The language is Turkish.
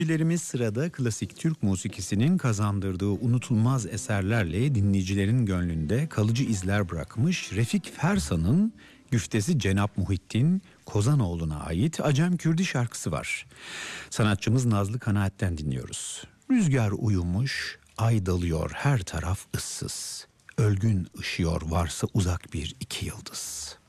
Dinleyicilerimiz sırada klasik Türk musikisinin kazandırdığı unutulmaz eserlerle dinleyicilerin gönlünde kalıcı izler bırakmış Refik Fersan'ın güftesi Cenap Muhittin Kozanoğlu'na ait Acem Kürdi şarkısı var. Sanatçımız Nazlı Kanaat'ten dinliyoruz. Rüzgar uyumuş, ay dalıyor, her taraf ıssız. Ölgün ışıyor, varsa uzak bir iki yıldız.